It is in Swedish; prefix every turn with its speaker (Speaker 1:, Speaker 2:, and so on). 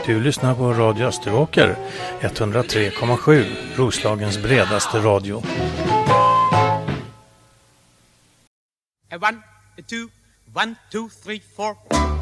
Speaker 1: Du lyssnar på Radio Österåker 103,7, Roslagens bredaste radio.
Speaker 2: 1, 2, 1, 2, 3, 4.